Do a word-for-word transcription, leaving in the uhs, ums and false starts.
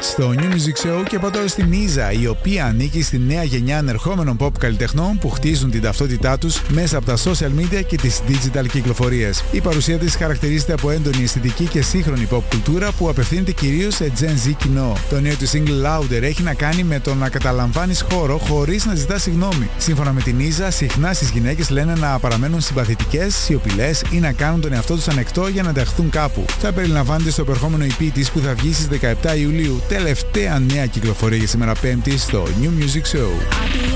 στο New Music Show και πατώ στην Ίζα, η οποία ανήκει στη νέα γενιά ανερχόμενων pop καλλιτεχνών που χτίζουν την ταυτότητά τους μέσα από τα social media και τις digital κυκλοφορίες. Η παρουσία της χαρακτηρίζεται από έντονη αισθητική και σύγχρονη pop κουλτούρα που απευθύνεται κυρίως σε Gen Z κοινό. Το νέο του single Louder έχει να κάνει με το να καταλαμβάνεις χώρο χωρίς να ζητάς συγγνώμη. Σύμφωνα με την Ίζα, συχνά στις γυναίκες λένε να παραμένουν συμπαθητικές, σιωπηλές ή να κάνουν τον εαυτό τους ανεκτό για να ενταχθούν κάπου. Θα περιλαμβάνεται στο επερχόμενο ι πι της που θα βγει στις δεκαεπτά Ιουλίου, τελευταία νέα κυκλοφορία για σήμερα Πέμπτη στο New Music Show.